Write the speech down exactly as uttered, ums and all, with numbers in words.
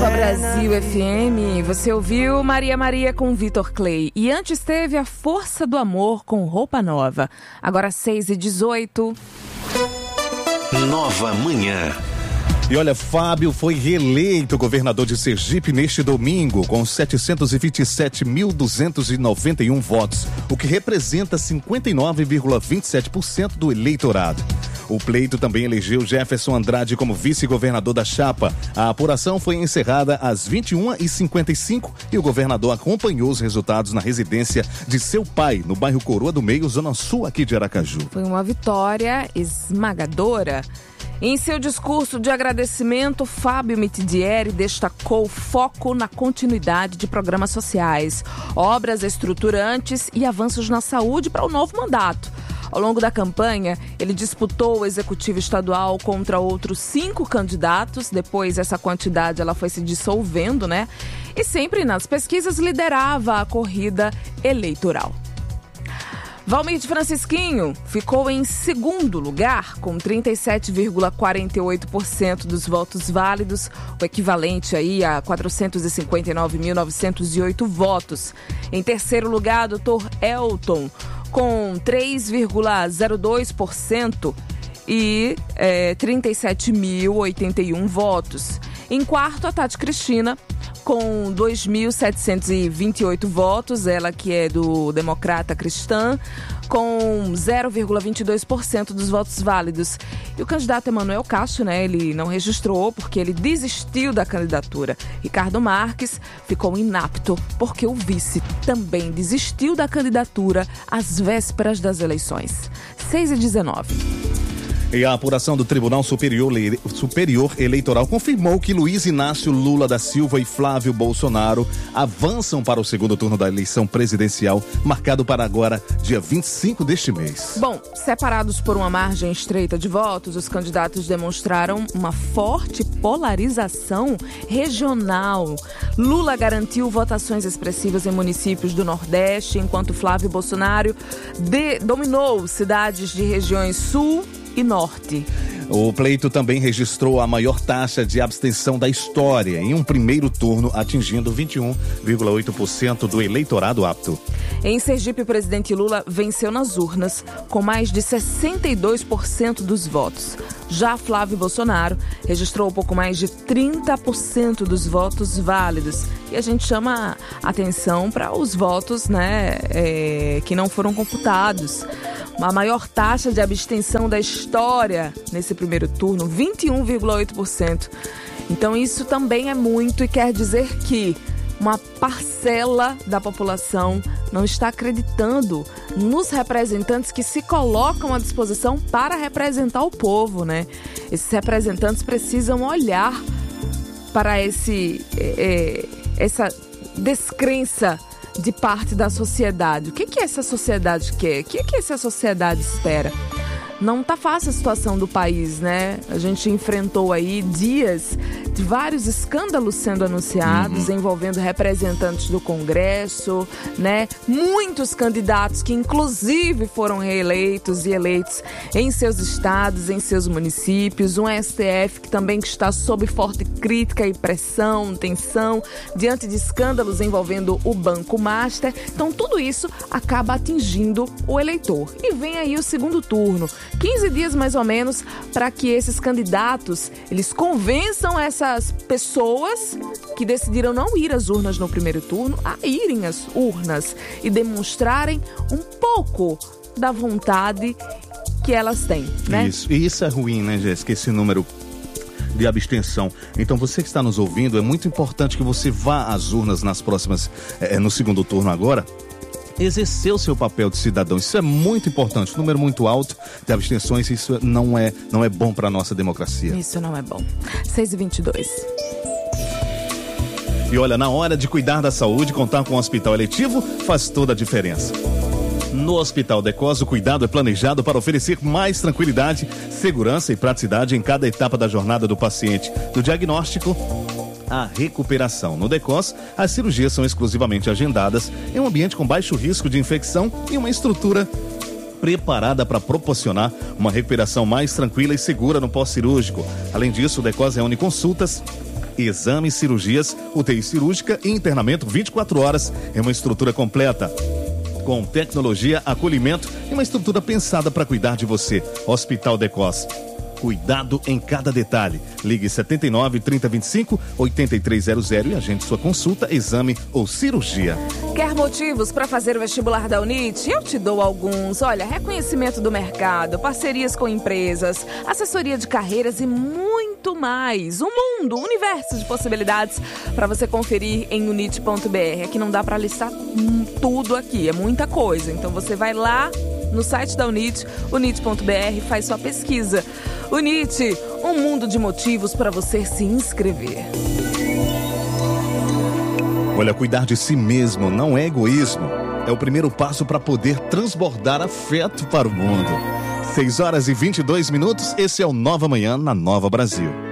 Nova Brasil F M, você ouviu Maria Maria com Vitor Clay. E antes teve A Força do Amor com Roupa Nova. Agora seis e dezoito. Nova Manhã. E olha, Fábio foi reeleito governador de Sergipe neste domingo com setecentos e vinte e sete mil duzentos e noventa e um votos, o que representa cinquenta e nove vírgula vinte e sete por cento do eleitorado. O pleito também elegeu Jefferson Andrade como vice-governador da chapa. A apuração foi encerrada às vinte e uma e cinquenta e cinco e o governador acompanhou os resultados na residência de seu pai, no bairro Coroa do Meio, zona sul aqui de Aracaju. Foi uma vitória esmagadora. Em seu discurso de agradecimento, Fábio Mitidieri destacou foco na continuidade de programas sociais, obras estruturantes e avanços na saúde para o novo mandato. Ao longo da campanha, ele disputou o executivo estadual contra outros cinco candidatos. Depois, essa quantidade ela foi se dissolvendo, né? E sempre nas pesquisas liderava a corrida eleitoral. Valmir de Francisquinho ficou em segundo lugar, com trinta e sete vírgula quarenta e oito por cento dos votos válidos, o equivalente aí a quatrocentos e cinquenta e nove mil novecentos e oito votos. Em terceiro lugar, doutor Elton, com três vírgula zero dois por cento e é, trinta e sete mil oitenta e um votos. Em quarto, a Tati Cristina, com dois mil setecentos e vinte e oito votos, ela que é do Democrata Cristã, com zero vírgula vinte e dois por cento dos votos válidos. E o candidato Emanuel Castro, né, ele não registrou porque ele desistiu da candidatura. Ricardo Marques ficou inapto porque o vice também desistiu da candidatura às vésperas das eleições. seis e dezenove. E a apuração do Tribunal Superior, Superior Eleitoral confirmou que Luiz Inácio Lula da Silva e Flávio Bolsonaro avançam para o segundo turno da eleição presidencial, marcado para agora, dia vinte e cinco deste mês. Bom, separados por uma margem estreita de votos, os candidatos demonstraram uma forte polarização regional. Lula garantiu votações expressivas em municípios do Nordeste, enquanto Flávio Bolsonaro de, dominou cidades de regiões sul e norte. O pleito também registrou a maior taxa de abstenção da história em um primeiro turno, atingindo vinte e um vírgula oito por cento do eleitorado apto. Em Sergipe, o presidente Lula venceu nas urnas com mais de sessenta e dois por cento dos votos. Já Flávio Bolsonaro registrou pouco mais de trinta por cento dos votos válidos. E a gente chama atenção para os votos, né, é, que não foram computados. A maior taxa de abstenção da história nesse primeiro turno, vinte e um vírgula oito por cento. Então isso também é muito e quer dizer que uma parcela da população não está acreditando nos representantes que se colocam à disposição para representar o povo, né? Esses representantes precisam olhar para esse, é, essa descrença de parte da sociedade. O que que essa sociedade quer? O que que essa sociedade espera? Não tá fácil a situação do país, né? A gente enfrentou aí dias de vários escândalos sendo anunciados, uhum. envolvendo representantes do Congresso, né? Muitos candidatos que inclusive foram reeleitos e eleitos em seus estados, em seus municípios, um S T F que também está sob forte crítica e pressão, tensão, diante de escândalos envolvendo o Banco Master. Então tudo isso acaba atingindo o eleitor. E vem aí o segundo turno. quinze dias mais ou menos para que esses candidatos, eles convençam essas pessoas que decidiram não ir às urnas no primeiro turno, a irem às urnas e demonstrarem um pouco da vontade que elas têm, né? Isso, e isso é ruim, né, Jéssica, esse número de abstenção. Então você que está nos ouvindo, é muito importante que você vá às urnas nas próximas, é, no segundo turno agora, exercer o seu papel de cidadão. Isso é muito importante. Número muito alto de abstenções, isso não é, não é bom para a nossa democracia. Isso não é bom. seis e vinte e dois. E olha, na hora de cuidar da saúde, contar com um hospital eletivo faz toda a diferença. No Hospital Decos, o cuidado é planejado para oferecer mais tranquilidade, segurança e praticidade em cada etapa da jornada do paciente, do diagnóstico à recuperação. No Decos, as cirurgias são exclusivamente agendadas em um ambiente com baixo risco de infecção e uma estrutura preparada para proporcionar uma recuperação mais tranquila e segura no pós-cirúrgico. Além disso, o Decos reúne consultas exames, cirurgias, U T I cirúrgica e internamento vinte e quatro horas. É uma estrutura completa, com tecnologia, acolhimento e uma estrutura pensada para cuidar de você. Hospital Decos. Cuidado em cada detalhe. Ligue setenta e nove, trinta, vinte e cinco, oitenta e três zero zero e agende sua consulta, exame ou cirurgia. Quer motivos para fazer o vestibular da UNIT? Eu te dou alguns. Olha, reconhecimento do mercado, parcerias com empresas, assessoria de carreiras e muito mais. Um mundo, um universo de possibilidades para você conferir em unit ponto b r. Aqui não dá para listar tudo aqui, é muita coisa. Então você vai lá no site da UNIT, unit ponto b r, faz sua pesquisa. UNIT, um mundo de motivos para você se inscrever. Olha, cuidar de si mesmo não é egoísmo. É o primeiro passo para poder transbordar afeto para o mundo. seis horas e vinte e dois minutos, esse é o Nova Manhã na Nova Brasil.